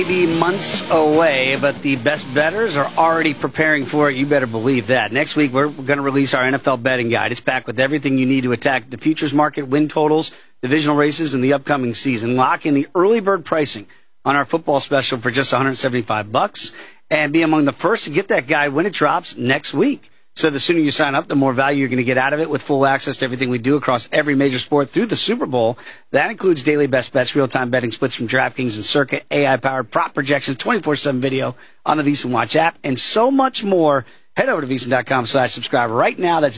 Maybe months away, but the best bettors are already preparing for it. You better believe that. Next week, we're going to release our NFL betting guide. It's packed with everything you need to attack the futures market, win totals, divisional races, and the upcoming season. Lock in the early bird pricing on our football special for just $175 and be among the first to get that guide when it drops next week. So the sooner you sign up, the more value you're going to get out of it with full access to everything we do across every major sport through the Super Bowl. That includes daily best bets, real-time betting splits from DraftKings and Circa, AI-powered prop projections, 24/7 video on the VSiN Watch app, and so much more. Head over to VSiN.com/subscribe right now. That's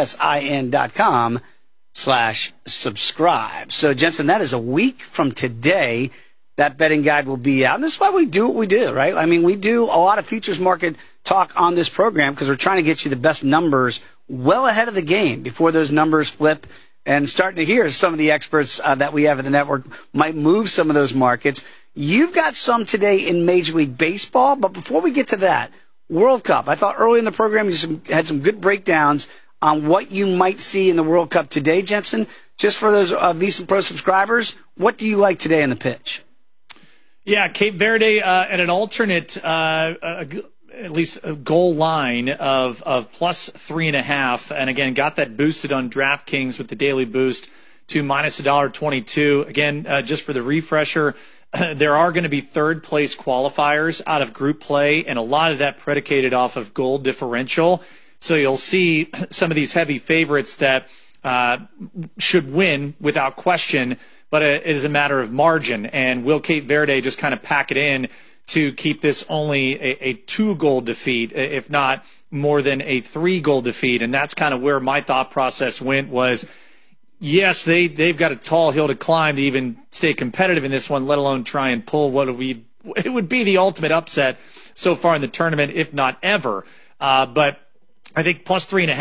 VSIN.com/subscribe. So, Jensen, that is a week from today. That betting guide will be out. And this is why we do what we do, right? I mean, we do a lot of futures market talk on this program because we're trying to get you the best numbers well ahead of the game before those numbers flip. And starting to hear some of the experts that we have in the network might move some of those markets. You've got some today in Major League Baseball. But before we get to that, World Cup. I thought early in the program you had some good breakdowns on what you might see in the World Cup today, Jensen. Just for those VSiN Pro subscribers, what do you like today in the pitch? Yeah, Cape Verde at an alternate, at least a goal line of plus 3.5. And again, got that boosted on DraftKings with the daily boost to minus $1.22. Again, just for the refresher, there are going to be third place qualifiers out of group play, and a lot of that predicated off of goal differential. So you'll see some of these heavy favorites that should win without question, but it is a matter of margin. And will Cape Verde just kind of pack it in to keep this only a 2-goal defeat, if not more than a 3-goal defeat? And that's kind of where my thought process went was, yes, they've got a tall hill to climb to even stay competitive in this one, let alone try and pull it would be the ultimate upset so far in the tournament, if not ever. But I think plus 3.5.